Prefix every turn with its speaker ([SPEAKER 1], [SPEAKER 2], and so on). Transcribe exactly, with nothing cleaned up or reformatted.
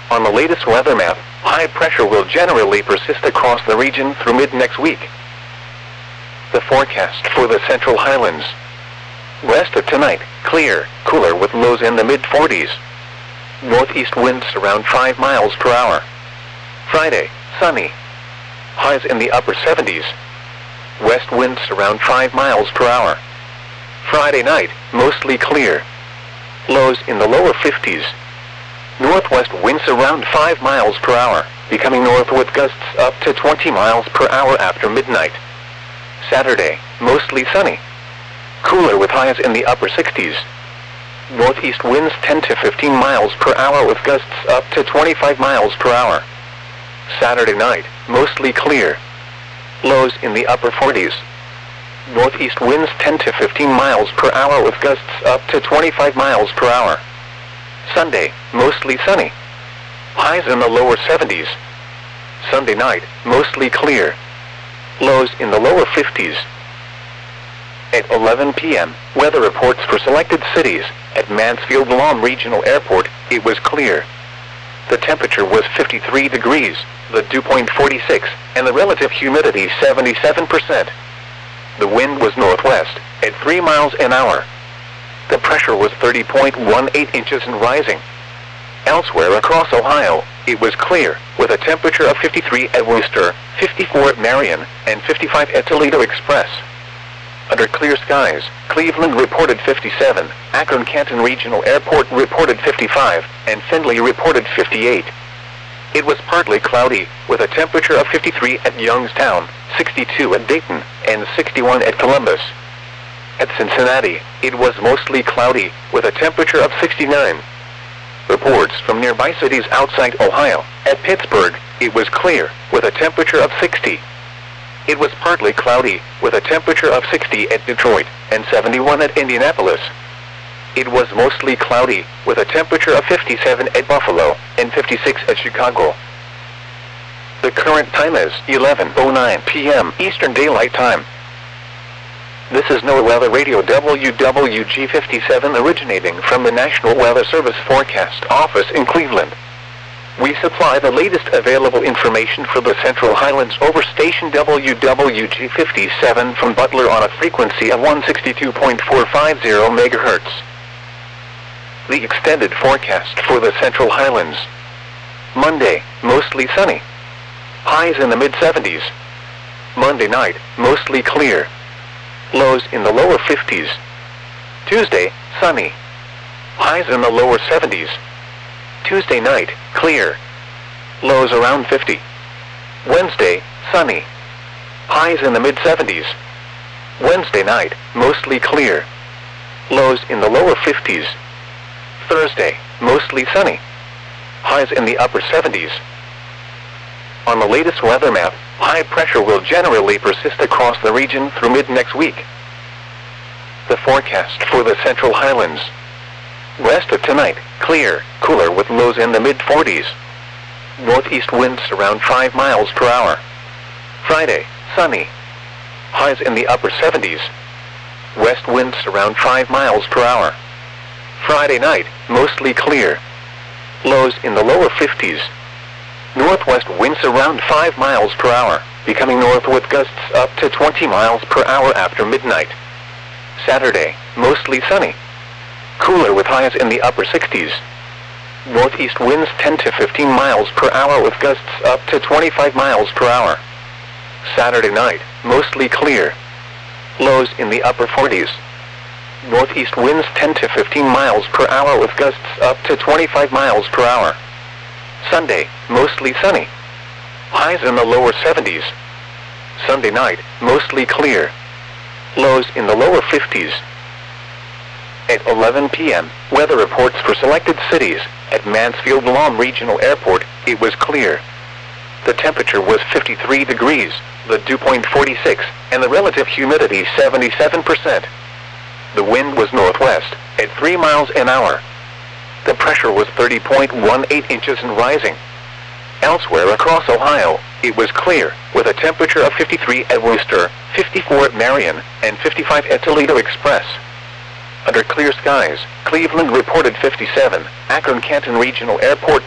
[SPEAKER 1] On the latest weather map, high pressure will generally persist across the region through mid-next week. The forecast for the Central Highlands. West of tonight, clear, cooler with lows in the mid forties. Northeast winds around five miles per hour. Friday, sunny. Highs in the upper seventies. West winds around five miles per hour. Friday night, mostly clear. Lows in the lower fifties. Northwest winds around five miles per hour, becoming north with gusts up to twenty miles per hour after midnight. Saturday, mostly sunny. Cooler with highs in the upper sixties. Northeast winds ten to fifteen miles per hour with gusts up to twenty-five miles per hour. Saturday night, mostly clear. Lows in the upper forties. Northeast winds ten to fifteen miles per hour with gusts up to twenty-five miles per hour. Sunday, mostly sunny. Highs in the lower seventies. Sunday night, mostly clear. Lows in the lower fifties. At eleven p m, weather reports for selected cities. At Mansfield-Lam Regional Airport, it was clear. The temperature was fifty-three degrees, the dew point forty-six, and the relative humidity seventy-seven percent. The wind was northwest, at three miles an hour. The pressure was thirty point one eight inches and rising. Elsewhere across Ohio, it was clear, with a temperature of fifty-three at Wooster, fifty-four at Marion, and fifty-five at Toledo Express. Under clear skies, Cleveland reported fifty-seven, Akron-Canton Regional Airport reported fifty-five, and Findlay reported fifty-eight. It was partly cloudy, with a temperature of fifty-three at Youngstown, sixty-two at Dayton, and sixty-one at Columbus. At Cincinnati, it was mostly cloudy, with a temperature of sixty-nine. Reports from nearby cities outside Ohio. At Pittsburgh, it was clear, with a temperature of sixty. It was partly cloudy, with a temperature of sixty at Detroit, and seventy-one at Indianapolis. It was mostly cloudy, with a temperature of fifty-seven at Buffalo, and fifty-six at Chicago. The current time is eleven oh nine p m Eastern Daylight Time. This is NOAA Weather Radio W W G fifty-seven originating from the National Weather Service Forecast Office in Cleveland. We supply the latest available information for the Central Highlands over station W W G fifty-seven from Butler on a frequency of one sixty-two point four five zero megahertz. The extended forecast for the Central Highlands. Monday, mostly sunny. Highs in the mid seventies. Monday night, mostly clear. Lows in the lower fifties. Tuesday, sunny. Highs in the lower seventies. Tuesday night, clear. Lows around fifty. Wednesday, sunny. Highs in the mid seventies. Wednesday night, mostly clear. Lows in the lower fifties. Thursday, mostly sunny. Highs in the upper seventies. On the latest weather map, high pressure will generally persist across the region through mid-next week. The forecast for the Central Highlands. West of tonight, clear, cooler with lows in the mid forties. Northeast winds around five miles per hour. Friday, sunny. Highs in the upper seventies. West winds around five miles per hour. Friday night, mostly clear. Lows in the lower fifties. Northwest winds around five miles per hour, becoming north with gusts up to twenty miles per hour after midnight. Saturday, mostly sunny. Cooler with highs in the upper sixties. Northeast winds ten to fifteen miles per hour with gusts up to twenty-five miles per hour. Saturday night, mostly clear. Lows in the upper forties. Northeast winds ten to fifteen miles per hour with gusts up to twenty-five miles per hour. Sunday, mostly sunny. Highs in the lower seventies. Sunday night, mostly clear. Lows in the lower fifties. At eleven p m, weather reports for selected cities. At Mansfield-Lam Regional Airport, it was clear. The temperature was fifty-three degrees, the dew point forty-six, and the relative humidity seventy-seven percent. The wind was northwest, at three miles an hour. The pressure was thirty point one eight inches and rising. Elsewhere across Ohio, it was clear, with a temperature of fifty-three at Wooster, fifty-four at Marion, and fifty-five at Toledo Express. Under clear skies, Cleveland reported fifty-seven, Akron-Canton Regional Airport